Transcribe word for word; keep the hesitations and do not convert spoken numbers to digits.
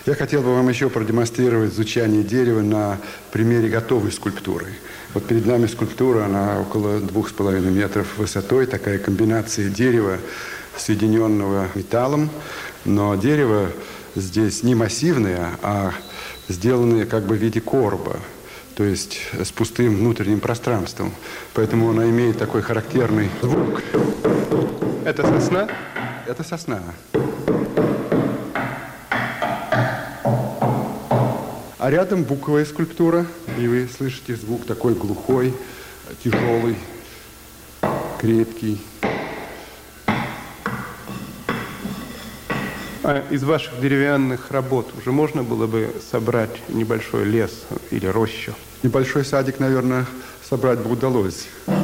Я хотел бы вам еще продемонстрировать звучание дерева на примере готовой скульптуры. Вот перед нами скульптура, она около двух с половиной метров высотой, такая комбинация дерева, соединенного металлом, но дерево здесь не массивное, а сделанное как бы в виде короба, то есть с пустым внутренним пространством. Поэтому она имеет такой характерный звук. Это сосна? Это сосна. А рядом буковая скульптура, и вы слышите звук такой глухой, тяжелый, крепкий. А из ваших деревянных работ уже можно было бы собрать небольшой лес или рощу? Небольшой садик, наверное, собрать бы удалось.